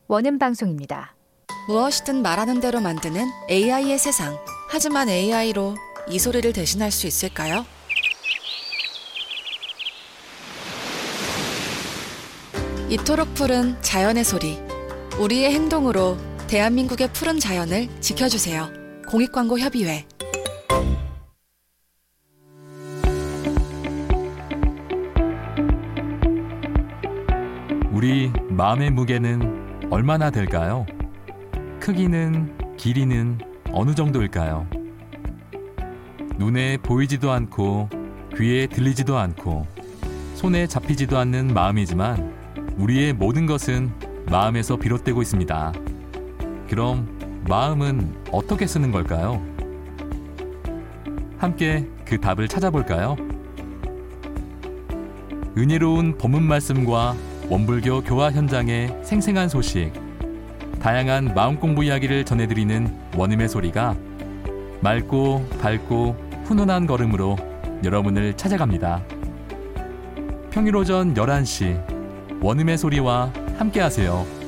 원음 방송입니다. 무엇이든 말하는 대로 만드는 AI의 세상. 하지만 AI로 이 소리를 대신할 수 있을까요? 이토록 푸른 자연의 소리. 우리의 행동으로 대한민국의 푸른 자연을 지켜주세요. 공익광고협의회. 우리 마음의 무게는 얼마나 될까요? 크기는, 길이는 어느 정도일까요? 눈에 보이지도 않고 귀에 들리지도 않고 손에 잡히지도 않는 마음이지만 우리의 모든 것은 마음에서 비롯되고 있습니다. 그럼 마음은 어떻게 쓰는 걸까요? 함께 그 답을 찾아볼까요? 은혜로운 법문 말씀과 원불교 교화 현장의 생생한 소식, 다양한 마음공부 이야기를 전해드리는 원음의 소리가 맑고 밝고 훈훈한 걸음으로 여러분을 찾아갑니다. 평일 오전 11시 원음의 소리와 함께하세요.